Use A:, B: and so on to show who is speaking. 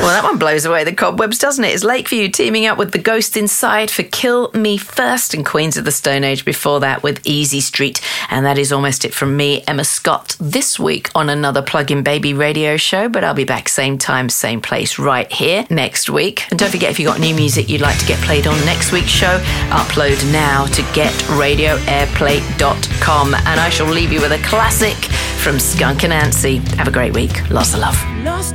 A: Well, that one blows away the cobwebs, doesn't it? It's Lakeview teaming up with The Ghost Inside for Kill Me First and Queens of the Stone Age before that with Easy Street. And that is almost it from me, Emma Scott, this week on another Plug-in Baby radio show. But I'll be back same time, same place right here next week. And don't forget, if you've got new music you'd like to get played on next week's show, upload now to getradioairplay.com. And I shall leave you with a classic from Skunk Anansie. Have a great week. Lots of love.
B: Lost